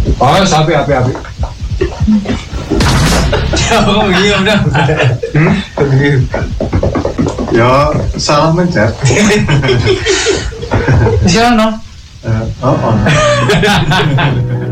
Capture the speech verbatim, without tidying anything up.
Oh, sapi api api. Oh iya udah. Hmm? Ya salah mencet. Siapa no? Uh, oh, oh.